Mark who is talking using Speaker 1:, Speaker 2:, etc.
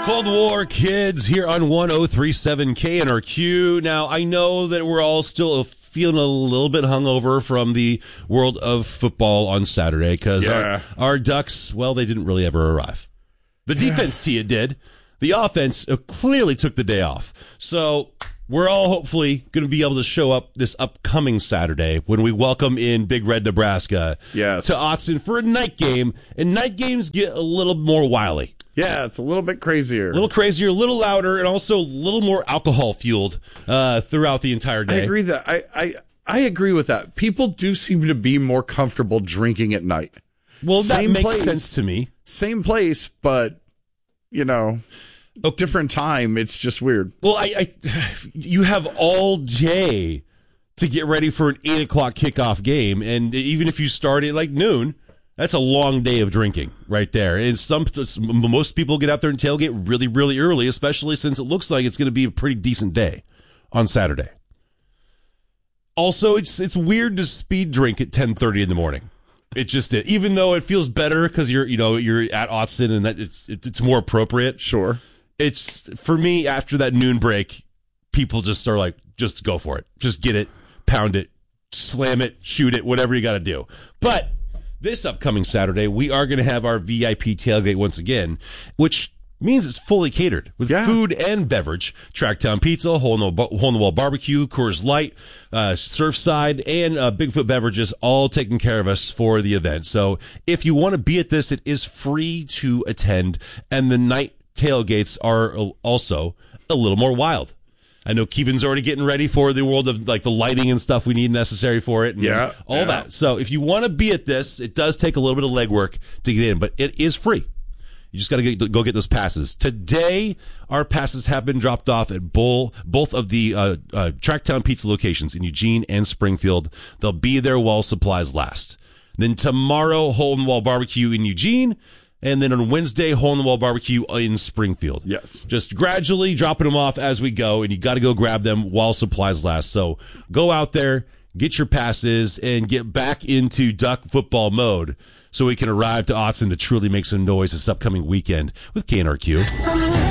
Speaker 1: Cold War Kids here on 1037 KNRQ. Now, I know that we're all still feeling a little bit hungover from the world of football on Saturday because our Ducks, well, they didn't really ever arrive. The defense team did. The offense clearly took the day off. So we're all hopefully going to be able to show up this upcoming Saturday when we welcome in Big Red Nebraska to Autzen for a night game. And night games get a little more wily.
Speaker 2: Yeah, it's a little bit crazier.
Speaker 1: A little crazier, a little louder, and also a little more alcohol-fueled throughout the entire day.
Speaker 2: I agree that I agree with that. People do seem to be more comfortable drinking at night.
Speaker 1: Well, that makes sense to me.
Speaker 2: Same place, but, different time. It's just weird.
Speaker 1: Well, you have all day to get ready for an 8 o'clock kickoff game, and even if you start at like noon, that's a long day of drinking right there. And most people get out there and tailgate really, really early, especially since it looks like it's going to be a pretty decent day on Saturday. Also, it's weird to speed drink at 10:30 in the morning. It just is. Even though it feels better because you're at Autzen and that it's more appropriate.
Speaker 2: Sure.
Speaker 1: It's for me after that noon break, people just are like, just go for it, just get it, pound it, slam it, shoot it, whatever you got to do. But this upcoming Saturday, we are going to have our VIP tailgate once again, which means it's fully catered with food and beverage. Tracktown Pizza, Hole-in-the-Wall Barbecue, Coors Light, Surfside, and Bigfoot Beverages all taking care of us for the event. So if you want to be at this, it is free to attend, and the night tailgates are also a little more wild. I know Keevan's already getting ready for the world of like the lighting and stuff we need necessary for it. And all that. So if you want to be at this, it does take a little bit of legwork to get in, but it is free. You just got to go get those passes. Today, our passes have been dropped off at both of the Tracktown Pizza locations in Eugene and Springfield. They'll be there while supplies last. Then tomorrow, Hole-in-the-Wall Barbecue in Eugene. And then on Wednesday, Hole-in-the-Wall Barbecue in Springfield.
Speaker 2: Yes.
Speaker 1: Just gradually dropping them off as we go, and you got to go grab them while supplies last. So go out there, get your passes, and get back into Duck football mode so we can arrive to Autzen to truly make some noise this upcoming weekend with KNRQ.